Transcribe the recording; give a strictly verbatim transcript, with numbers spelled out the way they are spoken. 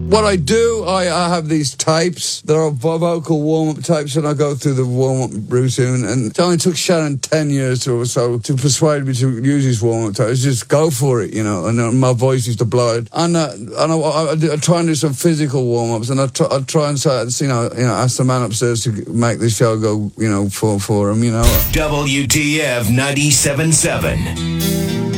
What I do, I, I have these tapes. There are vocal warm-up tapes, and I go through the warm-up routine. And it only took Sharon ten years or so to persuade me to use these warm-up tapes. Just go for it, you know. And uh, my voice used to blow it. And, uh, and I, I, I, I try and do some physical warm-ups, and I try, I try and say, you know, you know, ask the man upstairs to make the show go, you know, for for him, you know. W T F ninety-seven point seven.